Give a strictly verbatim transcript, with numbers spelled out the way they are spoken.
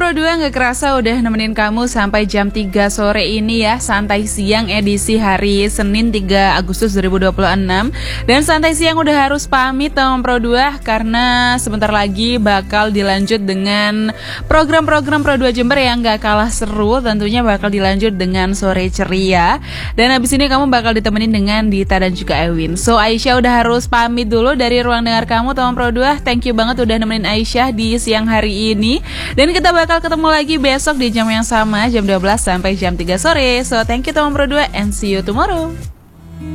Pro dua, nggak kerasa udah nemenin kamu sampai jam tiga sore ini ya. Santai Siang edisi hari Senin tiga Agustus dua ribu dua puluh enam. Dan Santai Siang udah harus pamit teman Pro dua, karena sebentar lagi bakal dilanjut dengan program-program Pro dua Jember yang nggak kalah seru. Tentunya bakal dilanjut dengan Sore Ceria. Dan habis ini kamu bakal ditemenin dengan Dita dan juga Ewin. So Aisyah udah harus pamit dulu dari ruang dengar kamu teman Pro dua. Thank you banget udah nemenin Aisyah di siang hari ini. Dan kita bakal ketemu lagi besok di jam yang sama, jam dua belas sampai jam tiga sore. So thank you teman Pro dua and see you tomorrow.